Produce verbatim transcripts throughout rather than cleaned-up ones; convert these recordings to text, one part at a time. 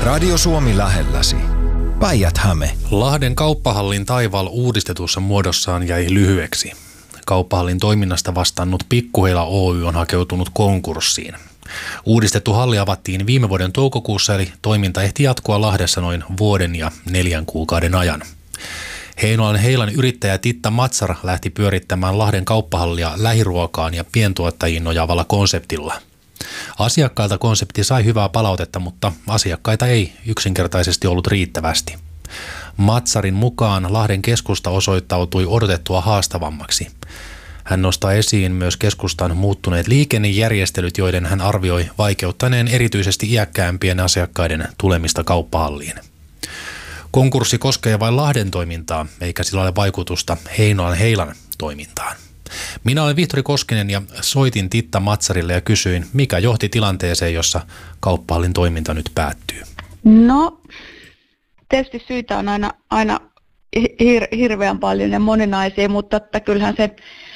Radio Suomi lähelläsi. Päijät-Häme. Lahden kauppahallin taival uudistetussa muodossaan jäi lyhyeksi. Kauppahallin toiminnasta vastannut Pikkuheila Oy on hakeutunut konkurssiin. Uudistettu halli avattiin viime vuoden toukokuussa, eli toiminta ehti jatkua Lahdessa noin vuoden ja neljän kuukauden ajan. Heinolan Heilan yrittäjä Titta Matsar lähti pyörittämään Lahden kauppahallia lähiruokaan ja pientuottajiin nojaavalla konseptilla. Asiakkailta konsepti sai hyvää palautetta, mutta asiakkaita ei yksinkertaisesti ollut riittävästi. Matsarin mukaan Lahden keskusta osoittautui odotettua haastavammaksi. Hän nostaa esiin myös keskustan muuttuneet liikennejärjestelyt, joiden hän arvioi vaikeuttaneen erityisesti iäkkäämpien asiakkaiden tulemista kauppahalliin. Konkurssi koskee vain Lahden toimintaa, eikä sillä ole vaikutusta Heinolan Heilan toimintaan. Minä olen Vihtori Koskinen ja soitin Titta Matsarille ja kysyin, mikä johti tilanteeseen, jossa kauppahallin toiminta nyt päättyy. No, tietysti syitä on aina, aina hir- hirveän paljon ja moninaisia, mutta että kyllähän se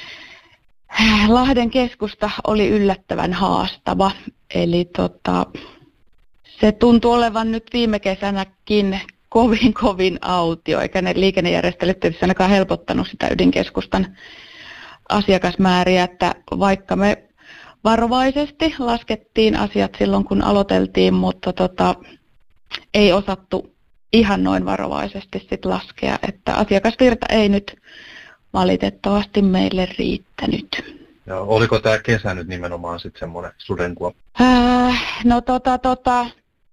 Lahden keskusta oli yllättävän haastava. Eli tota, se tuntui olevan nyt viime kesänäkin kovin kovin autio, eikä ne liikennejärjestelyt tietysti ainakaan helpottanut sitä ydinkeskustan asiakasmääriä, että vaikka me varovaisesti laskettiin asiat silloin, kun aloiteltiin, mutta tota, ei osattu ihan noin varovaisesti sit laskea, että asiakasvirta ei nyt valitettavasti meille riittänyt. Ja oliko tämä kesä nyt nimenomaan sitten semmoinen sudenkuoppa? Äh, no tota, tota,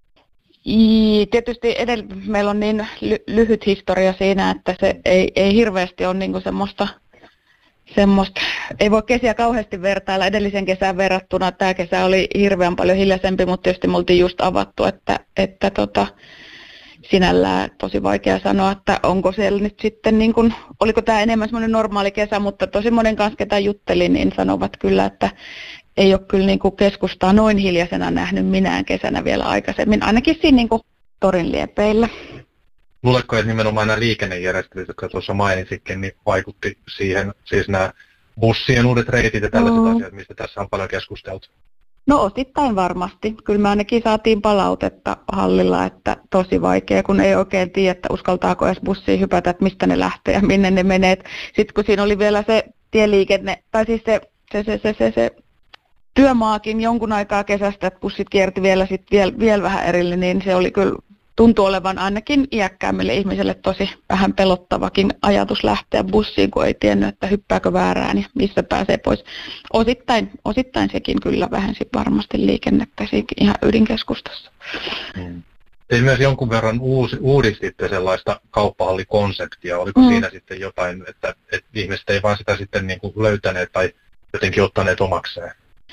i, tietysti edell- meillä on niin ly- lyhyt historia siinä, että se ei, ei hirveästi ole niinku semmoista, semmoista, ei voi kesiä kauheasti vertailla edellisen kesään verrattuna. Tämä kesä oli hirveän paljon hiljaisempi, mutta tietysti me oltiin just avattu, että, että tota, sinällään tosi vaikea sanoa, että onko siellä nyt sitten, niin kuin, oliko tämä enemmän semmoinen normaali kesä, mutta tosi monen kanssa, ketä juttelin, niin sanovat kyllä, että ei ole kyllä niin kuin keskustaa noin hiljaisena nähnyt minään kesänä vielä aikaisemmin, ainakin siinä niin kuin torin liepeillä. Luuletko, että nimenomaan nämä liikennejärjestelyt, jotka tuossa mainitsitkin, niin vaikutti siihen, siis nämä bussien uudet reitit ja tällaiset mm. asiat, mistä tässä on paljon keskusteltu? No osittain varmasti. Kyllä me ainakin saatiin palautetta hallilla, että tosi vaikea, kun ei oikein tiedä, että uskaltaako edes bussiin hypätä, että mistä ne lähtee ja minne ne menee. Sitten kun siinä oli vielä se tieliikenne, tai siis se, se, se, se, se, se työmaakin jonkun aikaa kesästä, että bussit kierti vielä, sit vielä, vielä vähän erillinen, niin se oli kyllä, tuntui olevan ainakin iäkkäämmille ihmisille tosi vähän pelottavakin ajatus lähteä bussiin, kun ei tiennyt, että hyppääkö väärään ja missä pääsee pois. Osittain, osittain sekin kyllä vähensi varmasti liikennettä ihan ydinkeskustassa. Hmm. Te myös jonkun verran uusi, uudistitte sellaista kauppahallikonseptia. Oliko hmm. siinä sitten jotain, että, että ihmiset ei vaan sitä sitten niin kuin löytäneet tai jotenkin ottaneet omakseen?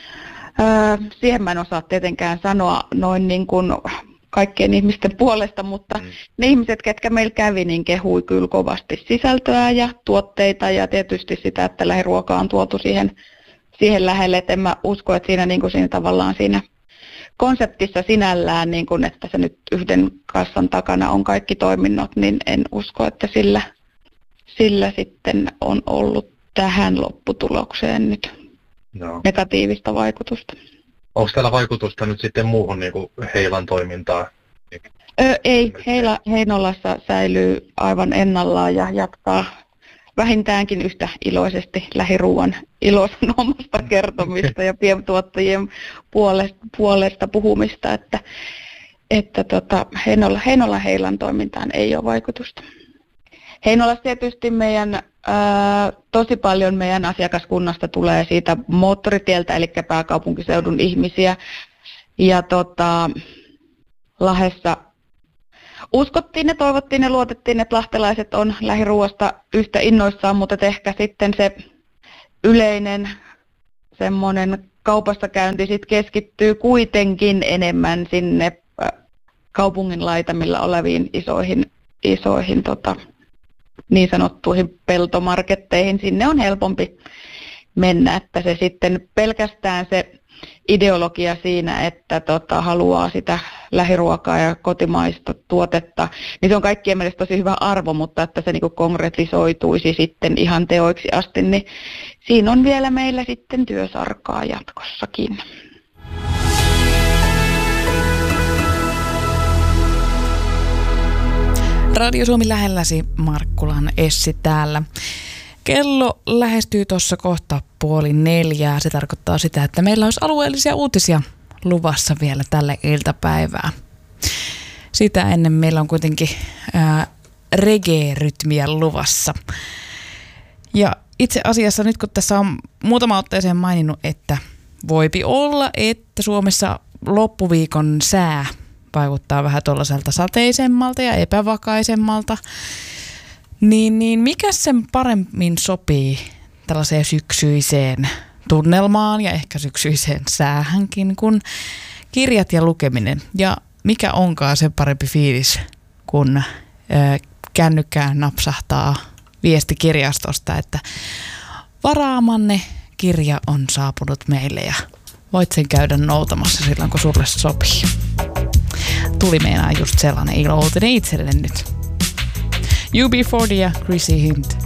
Öö, siihen mä en osaa tietenkään sanoa noin niin kuin kaikkien ihmisten puolesta, mutta mm. ne ihmiset, ketkä meillä kävi, niin kehui kyllä kovasti sisältöä ja tuotteita ja tietysti sitä, että lähiruoka on tuotu siihen, siihen lähelle. Et en mä usko, että siinä, niin kuin siinä tavallaan siinä konseptissa sinällään, niin kuin, että se nyt yhden kassan takana on kaikki toiminnot, niin en usko, että sillä, sillä sitten on ollut tähän lopputulokseen nyt no. negatiivista vaikutusta. Onko täällä vaikutusta nyt sitten muuhun niin kuin Heilan toimintaan? Ö, ei, Heila, Heinolassa säilyy aivan ennallaan ja jatkaa vähintäänkin yhtä iloisesti lähiruuan ilosanomasta kertomista ja pientuottajien puolesta, puolesta puhumista, että, että tota, Heinola, Heinola Heilan toimintaan ei ole vaikutusta. Heinolassa tietysti meidän, ää, tosi paljon meidän asiakaskunnasta tulee siitä moottoritieltä, eli pääkaupunkiseudun ihmisiä. Ja tota, Lahdessa uskottiin ja toivottiin ja luotettiin, että lahtelaiset on lähiruuasta yhtä innoissaan, mutta ehkä sitten se yleinen semmoinen kaupassa käynti sit keskittyy kuitenkin enemmän sinne kaupungin laitamilla oleviin isoihin, isoihin tota, niin sanottuihin peltomarketteihin. Sinne on helpompi mennä, että se sitten pelkästään se ideologia siinä, että tota, haluaa sitä lähiruokaa ja kotimaista tuotetta, niin se on kaikkien mielestä tosi hyvä arvo, mutta että se niinku konkretisoituisi sitten ihan teoiksi asti, niin siinä on vielä meillä sitten työsarkaa jatkossakin. Radio Suomi lähelläsi, Markkulan Essi täällä. Kello lähestyy tuossa kohta puoli neljää. Se tarkoittaa sitä, että meillä olisi alueellisia uutisia luvassa vielä tälle iltapäivää. Sitä ennen meillä on kuitenkin ää, reggae-rytmiä luvassa. Ja itse asiassa nyt kun tässä on muutama otteeseen maininnut, että voipi olla, että Suomessa loppuviikon sää vaikuttaa vähän tuollaiselta sateisemmalta ja epävakaisemmalta, niin, niin mikä sen paremmin sopii tällaiseen syksyiseen tunnelmaan ja ehkä syksyiseen säähänkin kuin kirjat ja lukeminen. Ja mikä onkaan sen parempi fiilis, kun ö, kännykkään napsahtaa viesti kirjastosta, että varaamanne kirja on saapunut meille ja voit sen käydä noutamassa silloin, kun sulle sopii. Tuli meinaa just sellainen ilo-uutinen itselle nyt. U B forty ja Chrissy Hint.